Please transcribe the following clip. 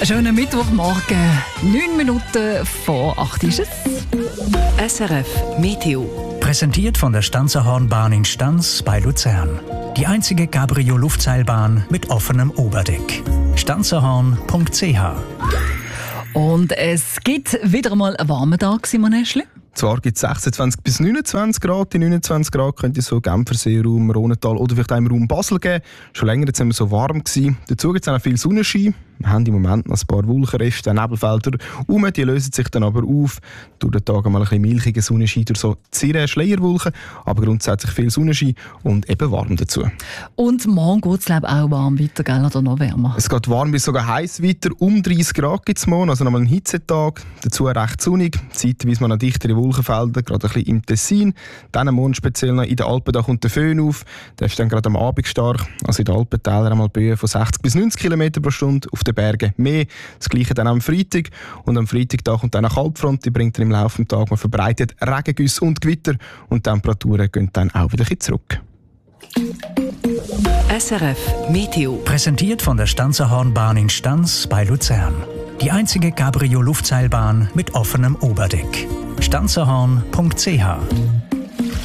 Schönen Mittwochmorgen, 9 Minuten vor 8 ist es. SRF Meteo. Präsentiert von der Stanzerhornbahn in Stanz bei Luzern. Die einzige Cabrio-Luftseilbahn mit offenem Oberdeck. stanzerhorn.ch. Und es gibt wieder einmal einen warmen Tag, Simon Eschli. Zwar gibt es 26 bis 29 Grad. Die 29 Grad könnte es so Genfersee-Raum, Rhonental oder vielleicht auch im Raum Basel geben. Schon länger jetzt sind wir so warm gewesen. Dazu gibt es auch noch viel Sonnenschein. Wir haben im Moment noch ein paar Wolkenreste, Nebelfelder rum. Die lösen sich dann aber auf. Durch den Tag mal ein bisschen milchiger Sonnenschein durch so zirre Schleierwolken. Aber grundsätzlich viel Sonnenschein und eben warm dazu. Und morgen geht es auch warm weiter, gell? Oder noch wärmer? Es geht warm bis sogar heiß weiter. Um 30 Grad gibt es morgen, also nochmal einen Hitzetag. Dazu recht sonnig. Zeitweise noch dichtere Wolkenfelder, gerade ein bisschen im Tessin. Dann morgen speziell noch in den Alpen, da kommt der Föhn auf. Der ist dann gerade am Abend stark. Also in den Alpentälern einmal Böen von 60 bis 90 km pro Stunde. Auf den Bergen mehr. Das Gleiche dann am Freitag. Und am Freitag da kommt dann eine Kaltfront. Die bringt dann im Laufe des Tages mal verbreitet Regengüsse und Gewitter. Und die Temperaturen gehen dann auch wieder ein bisschen zurück. SRF Meteo. Präsentiert von der Stanzerhornbahn in Stanz bei Luzern. Die einzige Cabrio-Luftseilbahn mit offenem Oberdeck. stanzerhorn.ch.